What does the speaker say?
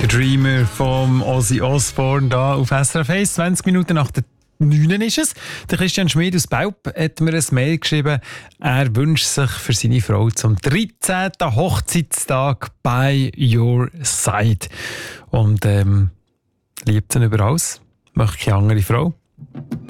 Der Dreamer vom Ozzy Osbourne da auf SRF 1. 20 Minuten nach der 9 ist es. Der Christian Schmid aus Baub hat mir ein Mail geschrieben. Er wünscht sich für seine Frau zum 13. Hochzeitstag by your side. Und liebt sie über alles. Möchte keine andere Frau.